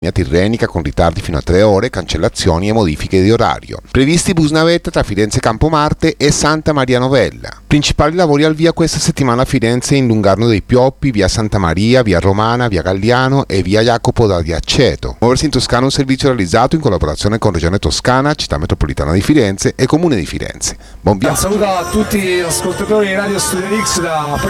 Tirrenica con ritardi fino a 3 ore, cancellazioni e modifiche di orario. Previsti bus navetta tra Firenze Campomarte e Santa Maria Novella. Principali lavori al via questa settimana a Firenze in Lungarno dei Pioppi, via Santa Maria, via Romana, via Galliano e via Jacopo da Diaceto. Muoversi in Toscana è un servizio realizzato in collaborazione con Regione Toscana, Città Metropolitana di Firenze e Comune di Firenze. Buon viaggio. Saluto a tutti gli ascoltatori di Radio Studio X da